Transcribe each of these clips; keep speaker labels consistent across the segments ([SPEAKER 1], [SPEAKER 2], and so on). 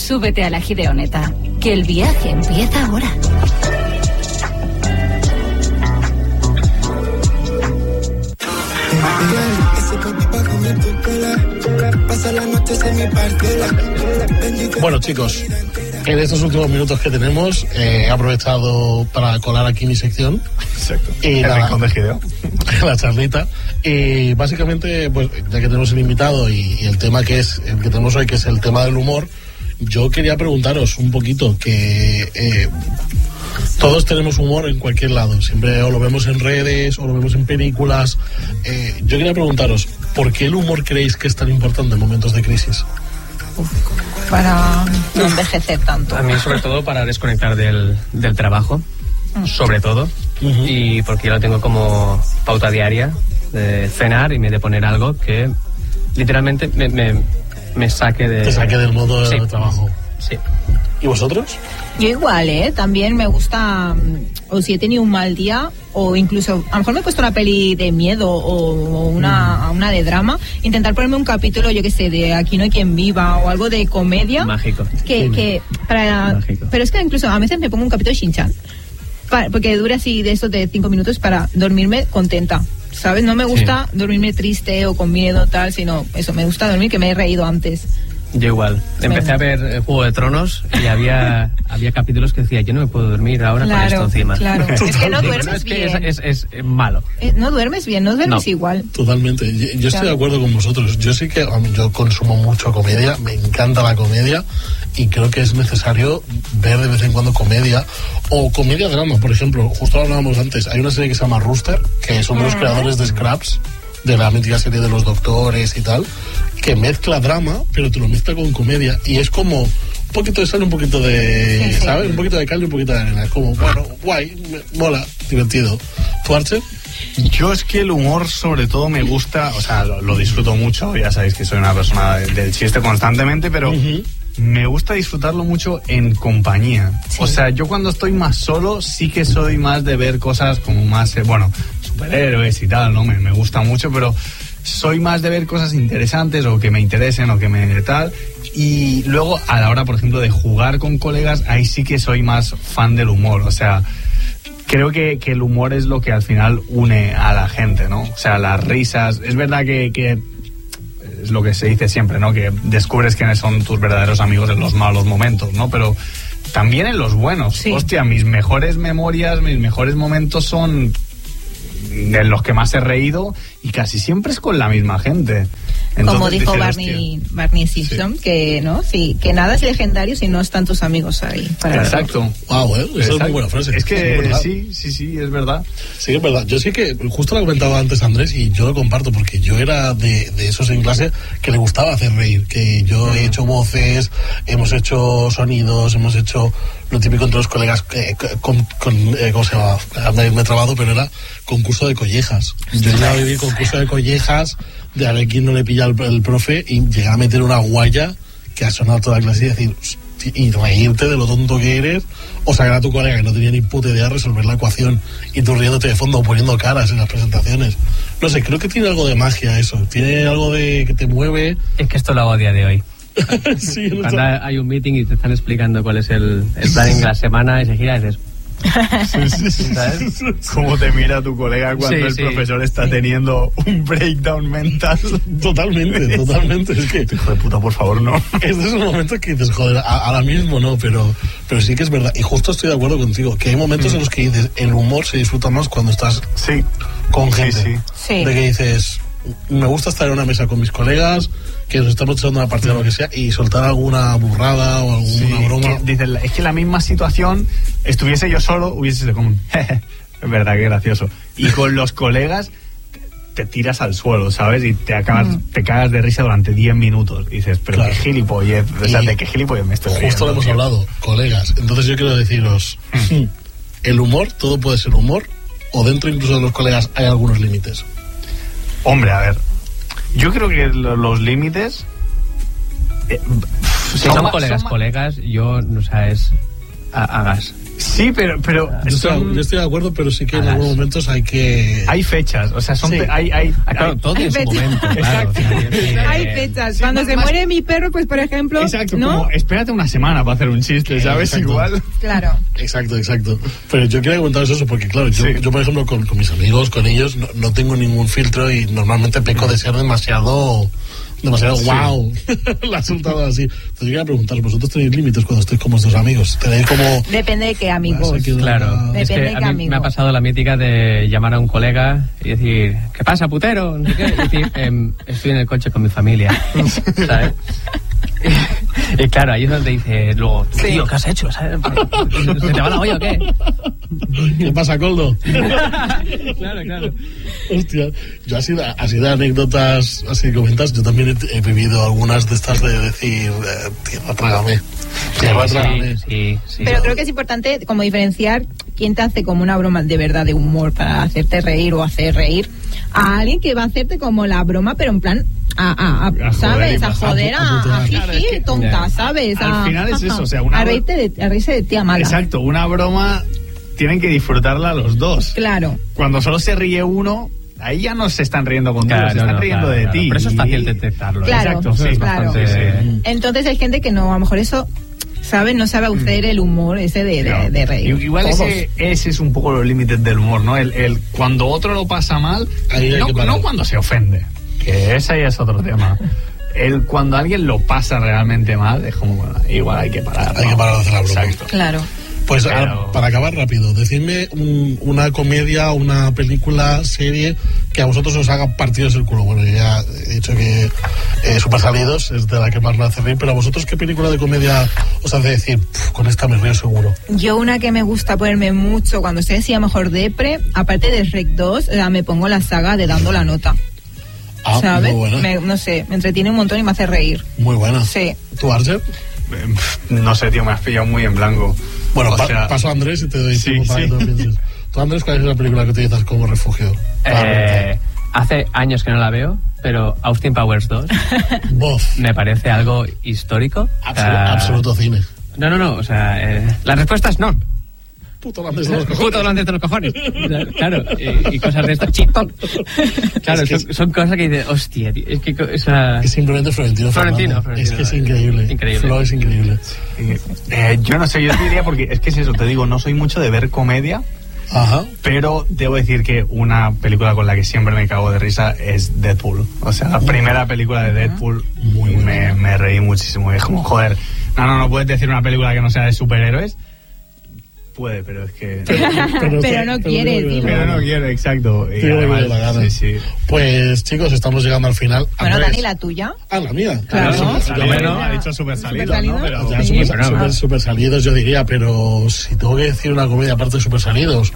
[SPEAKER 1] súbete a la Gideoneta, que el viaje empieza ahora.
[SPEAKER 2] Bueno, chicos, en estos últimos minutos que tenemos he aprovechado para colar aquí mi sección.
[SPEAKER 3] Exacto.
[SPEAKER 2] Y
[SPEAKER 3] el rincón de Gideo.
[SPEAKER 2] La charlita. Y básicamente, pues ya que tenemos el invitado y el tema que es el que tenemos hoy, que es el tema del humor, yo quería preguntaros un poquito que todos tenemos humor en cualquier lado, siempre o lo vemos en redes o lo vemos en películas. Yo quería preguntaros, ¿por qué el humor creéis que es tan importante en momentos de crisis?
[SPEAKER 4] Para no envejecer tanto.
[SPEAKER 5] A mí sobre todo para desconectar del trabajo, sobre todo, y porque yo lo tengo como pauta diaria de cenar y me de poner algo que literalmente me saque de...
[SPEAKER 2] Te saque del modo de trabajo.
[SPEAKER 5] Sí.
[SPEAKER 2] ¿Y vosotros?
[SPEAKER 4] Yo igual, también me gusta, o si he tenido un mal día, o incluso, a lo mejor me he puesto una peli de miedo o una de drama, intentar ponerme un capítulo, yo qué sé, de Aquí no hay quien viva, o algo de comedia.
[SPEAKER 5] Mágico.
[SPEAKER 4] Mágico. Pero es que incluso a veces me pongo un capítulo de Shin-Chan, porque dure así de esos de 5 minutos para dormirme contenta, ¿sabes? No me gusta dormirme triste o con miedo, tal, sino eso, me gusta dormir que me he reído antes.
[SPEAKER 5] Yo igual. Empecé a ver Juego de Tronos y había capítulos que decía, yo no me puedo dormir ahora con esto encima.
[SPEAKER 4] Claro, es que no duermes bien.
[SPEAKER 5] Es malo.
[SPEAKER 4] No duermes bien, no duermes igual.
[SPEAKER 2] Totalmente. Yo estoy de acuerdo con vosotros. Yo sí que yo consumo mucho comedia, me encanta la comedia y creo que es necesario ver de vez en cuando comedia o comedia drama. Por ejemplo, justo hablábamos antes, hay una serie que se llama Rooster, que son de los creadores de Scraps, de la mítica serie de los doctores y tal, que mezcla drama, pero te lo mezcla con comedia, y es como un poquito de sal, un poquito de... Sí, ¿sabes? Un poquito de cal y un poquito de arena. Es como, bueno, guay, mola, divertido. ¿Tú, Archer?
[SPEAKER 3] Yo es que el humor sobre todo me gusta, o sea, lo disfruto mucho, ya sabéis que soy una persona del chiste constantemente, pero me gusta disfrutarlo mucho en compañía. Sí. O sea, yo cuando estoy más solo sí que soy más de ver cosas como más, superhéroes y tal, ¿no? Me gusta mucho, pero soy más de ver cosas interesantes o que me interesen o que me tal. Y luego a la hora, por ejemplo, de jugar con colegas, ahí sí que soy más fan del humor. O sea, creo que el humor es lo que al final une a la gente, ¿no? O sea, las risas. Es verdad que es lo que se dice siempre, ¿no? Que descubres quiénes son tus verdaderos amigos en los malos momentos, ¿no? Pero también en los buenos. Sí. Hostia, mis mejores memorias, mis mejores momentos son de los que más he reído y casi siempre es con la misma gente. Entonces,
[SPEAKER 4] como dijo Barney Simpson, que no, sí, que nada es legendario si no están tus amigos ahí.
[SPEAKER 3] Exacto.
[SPEAKER 2] Wow, esa es muy buena frase.
[SPEAKER 3] Es que sí, es verdad.
[SPEAKER 2] Sí, es verdad. Yo sí que, justo lo comentaba antes Andrés y yo lo comparto, porque yo era de esos en clase que le gustaba hacer reír, que yo he hecho voces, hemos hecho sonidos, hemos hecho lo típico entre los colegas, ¿cómo se llama? Me he trabado, pero era concurso de collejas. Yo llegué a vivir concurso de collejas, de a ver quién no le pilla el profe, y llegué a meter una guaya que ha sonado toda la clase y decir, y reírte de lo tonto que eres, o sacar a tu colega que no tenía ni puta idea de resolver la ecuación y tú riéndote de fondo o poniendo caras en las presentaciones. No sé, creo que tiene algo de magia eso, tiene algo de que te mueve.
[SPEAKER 5] Es que esto lo hago a día de hoy.
[SPEAKER 2] Sí,
[SPEAKER 5] cuando hay un meeting y te están explicando cuál es el planning de la semana y se gira y dices...
[SPEAKER 3] ¿Sabes? ¿Cómo te mira tu colega cuando el profesor está teniendo un breakdown mental?
[SPEAKER 2] Totalmente. Es que,
[SPEAKER 3] hijo de puta, por favor, no.
[SPEAKER 2] Este es un momento que dices, joder, ahora mismo no, pero sí que es verdad. Y justo estoy de acuerdo contigo, que hay momentos en los que dices, el humor se disfruta más cuando estás con gente. Sí. De que dices, me gusta estar en una mesa con mis colegas, que nos estamos echando una partida o lo que sea, y soltar alguna burrada o alguna broma.
[SPEAKER 3] Dices, es que la misma situación, estuviese yo solo, hubiese sido como es verdad, que gracioso. Y con los colegas te tiras al suelo, ¿sabes? Y te cagas de risa durante 10 minutos. Y dices, pero qué gilipollez, o sea, ¿de qué gilipollez me estoy riendo?
[SPEAKER 2] Justo lo hemos hablado, colegas. Entonces yo quiero deciros, el humor, todo puede ser humor, o dentro incluso de los colegas hay algunos límites.
[SPEAKER 3] Hombre, a ver, yo creo que los límites...
[SPEAKER 5] si son colegas, yo, o sea, es... hagas.
[SPEAKER 3] Sí, pero
[SPEAKER 2] yo estoy de acuerdo, pero sí que en algunos momentos hay
[SPEAKER 3] fechas, o sea,
[SPEAKER 5] claro, todo en su momento, claro.
[SPEAKER 3] Exacto.
[SPEAKER 4] Hay fechas. Cuando se muere mi perro, pues por ejemplo,
[SPEAKER 3] exacto,
[SPEAKER 4] ¿no?
[SPEAKER 3] como espérate una semana para hacer un chiste, ¿sabes?
[SPEAKER 2] Exacto.
[SPEAKER 3] Igual.
[SPEAKER 4] Claro.
[SPEAKER 2] Exacto. Pero yo quería comentaros eso porque, claro, yo por ejemplo, con mis amigos, con ellos, no tengo ningún filtro y normalmente peco de ser demasiado wow. La has soltado así. Entonces yo quería preguntaros, ¿vosotros tenéis límites cuando estáis con vuestros amigos? ¿Tenéis como...?
[SPEAKER 4] Depende de qué amigos.
[SPEAKER 5] Claro, es que a mí me ha pasado la mítica de llamar a un colega y decir, ¿qué pasa, putero? No sé qué. Y decir, estoy en el coche con mi familia, ¿sabes? Y claro, ahí es donde dice luego, tío, ¿qué has hecho? ¿Sabes? ¿Se te va la olla o qué?
[SPEAKER 2] ¿Qué pasa, Coldo?
[SPEAKER 5] Claro.
[SPEAKER 2] Hostia, yo así de anécdotas, así comentas, yo también he vivido algunas de estas de decir, tierra, trágame.
[SPEAKER 5] Sí.
[SPEAKER 4] Pero creo que es importante como diferenciar quién te hace como una broma de verdad de humor para hacerte reír o hacer reír a alguien que va a hacerte como la broma, pero en plan ¿sabes? A joder, a jiji, tonta, ¿sabes?
[SPEAKER 3] Al final es eso, o sea,
[SPEAKER 4] a reírse de tía mala.
[SPEAKER 3] Exacto, una broma tienen que disfrutarla los dos.
[SPEAKER 4] Claro.
[SPEAKER 3] Cuando solo se ríe uno, ahí ya no se están riendo contigo, se están riendo de ti.
[SPEAKER 5] Pero eso es fácil detectarlo.
[SPEAKER 4] Claro,
[SPEAKER 3] exacto, sí,
[SPEAKER 4] claro.
[SPEAKER 3] Bastante...
[SPEAKER 4] Entonces hay gente que no, a lo mejor eso, ¿sabes? No sabe hacer el humor ese de reír.
[SPEAKER 3] Igual ese es un poco los límites del humor, ¿no? El cuando otro lo pasa mal, no cuando se ofende, que ese ya es otro tema. Cuando alguien lo pasa realmente mal, es como, bueno, igual hay que parar.
[SPEAKER 2] Hay que parar de hacer la broma.
[SPEAKER 3] Exacto.
[SPEAKER 4] Claro.
[SPEAKER 2] Pues para acabar rápido, decidme una comedia, una película, serie que a vosotros os haga partidos el culo. Bueno, yo ya he dicho que Super Salidos es de la que más me hace reír, pero a vosotros, ¿qué película de comedia os hace decir, con esta me río seguro?
[SPEAKER 4] Yo una que me gusta ponerme mucho cuando estoy así a mejor depre, aparte de Shrek 2, me pongo la saga de Dando la Nota. ¿Sabes?
[SPEAKER 2] Muy buena.
[SPEAKER 4] No sé, me entretiene un montón y me hace reír.
[SPEAKER 2] Muy buena.
[SPEAKER 4] Sí.
[SPEAKER 2] ¿Tú, Archer?
[SPEAKER 3] No sé, tío, me has pillado muy en blanco.
[SPEAKER 2] Bueno, paso a Andrés y te doy tiempo para que tú pienses. ¿Tú, Andrés, cuál es la película que utilizas como refugio?
[SPEAKER 5] Hace años que no la veo, pero Austin Powers 2 me parece algo histórico.
[SPEAKER 2] Absoluto cine.
[SPEAKER 5] No, o sea, la respuesta es no.
[SPEAKER 2] Puto holandés de los cojones.
[SPEAKER 5] Puto holandés de los cojones. Claro, y cosas de estas. Chipón. Claro, es que son cosas que dices, hostia, tío, es que
[SPEAKER 2] es simplemente Florentino. Es que es increíble. Flo es increíble.
[SPEAKER 3] Yo no sé, yo te diría, porque es que es eso, te digo, no soy mucho de ver comedia.
[SPEAKER 2] Ajá.
[SPEAKER 3] Pero debo decir que una película con la que siempre me cago de risa es Deadpool. O sea, la primera película de Deadpool me reí muchísimo. Es como, joder, no puedes decir una película que no sea de superhéroes. Puede, pero es que...
[SPEAKER 4] Pero no quiere, dilo.
[SPEAKER 3] Pero no quiere, exacto. Y
[SPEAKER 2] además, sí. Pues, chicos, estamos llegando al final.
[SPEAKER 4] Bueno, Dani, ¿la tuya?
[SPEAKER 2] La mía.
[SPEAKER 4] Claro.
[SPEAKER 3] Ha dicho Super Salidos, ¿no?
[SPEAKER 2] Pero Super Salidos, yo diría, pero si tengo que decir una comedia aparte de Super Salidos...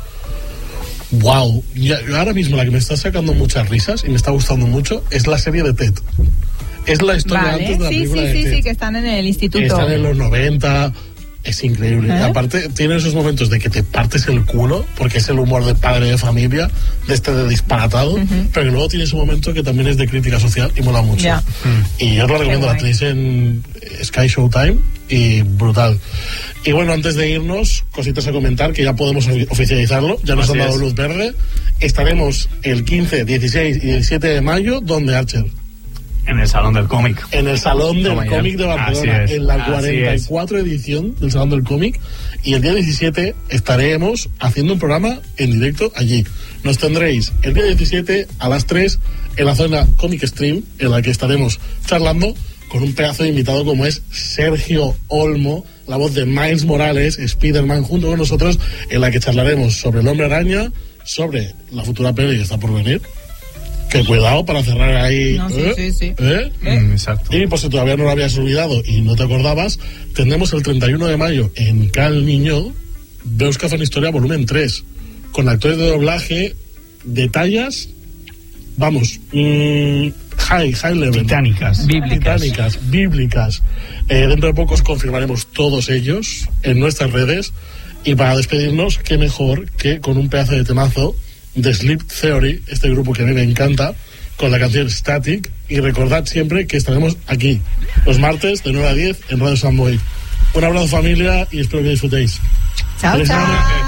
[SPEAKER 2] Wow. Yo ahora mismo la que me está sacando muchas risas y me está gustando mucho es la serie de Ted. Es la historia antes de la película de Ted.
[SPEAKER 4] Sí, que están en el instituto.
[SPEAKER 2] Están en los 90... Es increíble. Aparte, tiene esos momentos de que te partes el culo, porque es el humor de padre de familia, de disparatado, pero que luego tiene ese momento que también es de crítica social y mola mucho. Y yo os lo recomiendo, la tenéis en Sky Showtime y brutal. Y bueno, antes de irnos, cositas a comentar, que ya podemos oficializarlo, ya nos han dado luz verde. Estaremos el 15, 16 y 17 de mayo, ¿dónde, Archer?
[SPEAKER 3] En el Salón del Cómic.
[SPEAKER 2] En el Salón del Cómic de Barcelona, en la 44 edición del Salón del Cómic. Y el día 17 estaremos haciendo un programa en directo allí. Nos tendréis el día 17 a las 3 en la zona Comic Stream, en la que estaremos charlando con un pedazo de invitado como es Sergio Olmo, la voz de Miles Morales, Spider-Man, junto con nosotros, en la que charlaremos sobre el Hombre Araña, sobre la futura peli que está por venir. Que cuidado para cerrar ahí.
[SPEAKER 4] Sí.
[SPEAKER 3] Exacto.
[SPEAKER 2] Y por si todavía no lo habías olvidado y no te acordabas, tendremos el 31 de mayo en Cal Niño Veus que hacen historia volumen 3, con actores de doblaje de tallas, vamos, high level.
[SPEAKER 3] Titánicas.
[SPEAKER 2] Bíblicas. Dentro de poco os confirmaremos todos ellos en nuestras redes. Y para despedirnos, qué mejor que con un pedazo de temazo de Sleep Theory, este grupo que a mí me encanta, con la canción Static. Y recordad siempre que estaremos aquí los martes de 9 a 10 en Radio Samboy. Un abrazo, familia, y espero que disfrutéis.
[SPEAKER 4] Chao, chao.